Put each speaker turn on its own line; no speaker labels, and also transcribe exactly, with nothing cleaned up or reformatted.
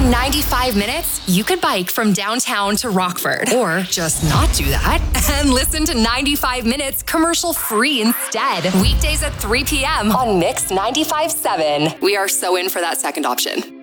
In ninety-five minutes, you could bike from downtown to Rockford, or just not do that and listen to ninety-five minutes commercial free instead. Weekdays at three p.m. on Mix ninety-five point seven. We are so in for that second option.